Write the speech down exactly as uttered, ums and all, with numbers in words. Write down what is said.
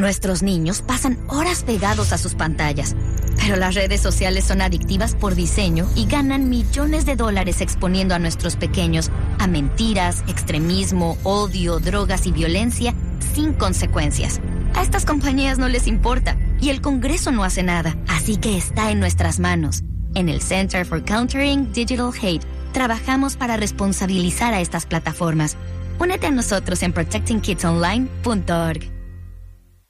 Nuestros niños pasan horas pegados a sus pantallas, pero las redes sociales son adictivas por diseño y ganan millones de dólares exponiendo a nuestros pequeños a mentiras, extremismo, odio, drogas y violencia sin consecuencias. A estas compañías no les importa y el Congreso no hace nada, así que está en nuestras manos. En el Center for Countering Digital Hate, trabajamos para responsabilizar a estas plataformas. Únete a nosotros en protecting kids online punto org.